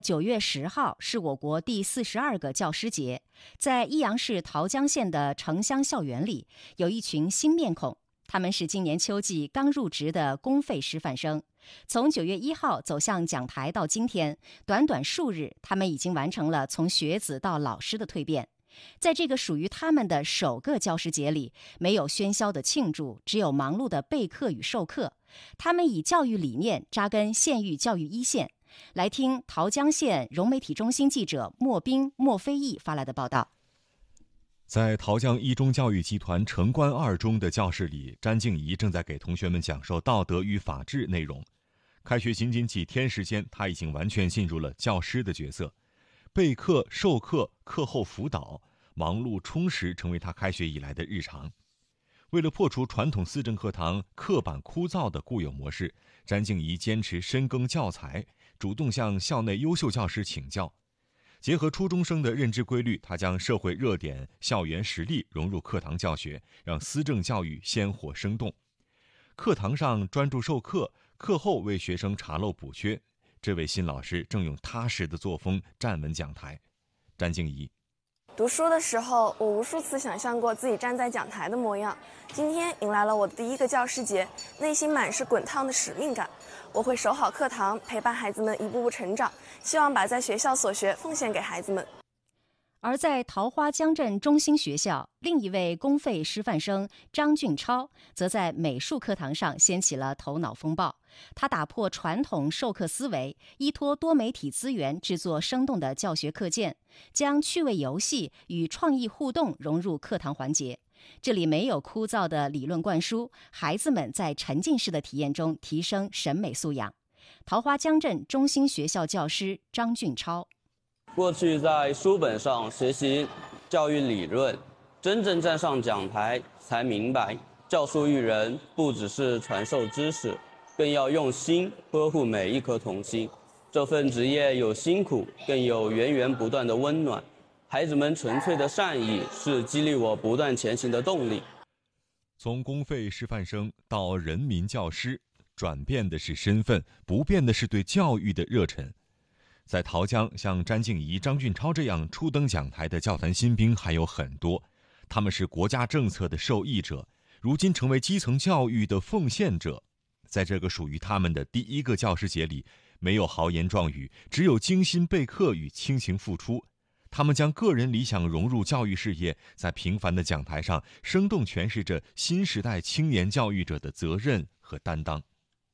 9月10号是我国第42个教师节，在益阳市桃江县的城乡校园里，有一群新面孔，他们是今年秋季刚入职的公费师范生。从9月1号走向讲台到今天，短短数日，他们已经完成了从学子到老师的蜕变。在这个属于他们的首个教师节里，没有喧嚣的庆祝，只有忙碌的备课与授课。他们以教育理念扎根县域教育一线。来听桃江县融媒体中心记者莫斌、莫飞毅发来的报道。 在桃江一中教育集团城关二中的教室里，詹静怡正在给同学们讲授道德与法治内容。开学仅仅几天时间，他已经完全进入了教师的角色，备课、授课、课后辅导，忙碌充实成为他开学以来的日常。为了破除传统思政课堂刻板枯燥的固有模式，詹静怡坚持深耕教材，主动向校内优秀教师请教。结合初中生的认知规律，他将社会热点、校园实例融入课堂教学，让思政教育鲜活生动。课堂上专注授课，课后为学生查漏补缺。这位新老师正用踏实的作风站稳讲台。詹静怡： 读书的时候，我无数次想象过自己站在讲台的模样。今天迎来了我的第一个教师节，内心满是滚烫的使命感。我会守好课堂，陪伴孩子们一步步成长，希望把在学校所学奉献给孩子们。 而在桃花江镇中心学校，另一位公费师范生张俊超则在美术课堂上掀起了头脑风暴。他打破传统授课思维，依托多媒体资源制作生动的教学课件，将趣味游戏与创意互动融入课堂环节。这里没有枯燥的理论灌输，孩子们在沉浸式的体验中提升审美素养。桃花江镇中心学校教师张俊超： 过去在书本上学习教育理论，真正站上讲台才明白，教书育人不只是传授知识，更要用心呵护每一颗童心。这份职业有辛苦，更有源源不断的温暖。孩子们纯粹的善意是激励我不断前行的动力。 从公费师范生到人民教师，转变的是身份，不变的是对教育的热忱。在桃江，像詹静怡、张俊超这样初登讲台的教坛新兵还有很多，他们是国家政策的受益者，如今成为基层教育的奉献者。在这个属于他们的第一个教师节里，没有豪言壮语，只有精心备课与倾情付出。他们将个人理想融入教育事业，在平凡的讲台上生动诠释着新时代青年教育者的责任和担当。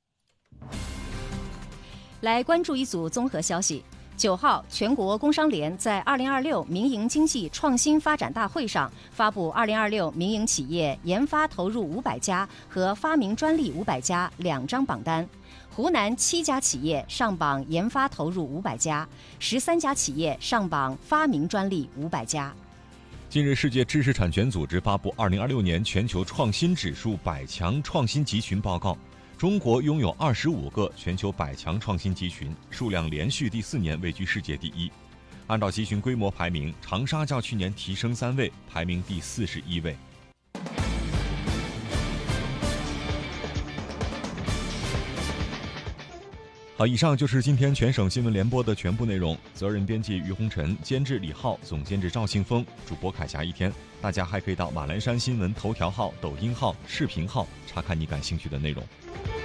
来关注一组综合消息。9号，全国工商联在2026民营经济创新发展大会上发布2026民营企业研发投入500家和发明专利500家2张榜单。湖南7家企业上榜研发投入500家，13家企业上榜发明专利500家。 近日，世界知识产权组织发布2026年全球创新指数100强创新集群报告。中国拥有25个全球100强创新集群，数量连续第4年位居世界第一。按照集群规模排名，长沙较去年提升3位，排名第41位。好，以上就是今天全省新闻联播的全部内容。责任编辑于红尘，监制李浩，总监制赵庆峰，主播凯霞一天。大家还可以到马栏山新闻头条号、抖音号、视频号查看你感兴趣的内容。